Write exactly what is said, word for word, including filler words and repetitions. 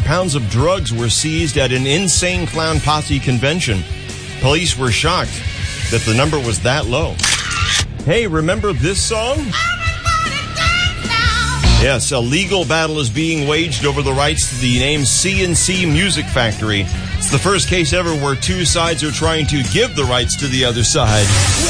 pounds of drugs were seized at an Insane Clown Posse convention. Police were shocked that the number was that low. Hey, remember this song? Yes, a legal battle is being waged over the rights to the name C and C Music Factory. It's the first case ever where two sides are trying to give the rights to the other side.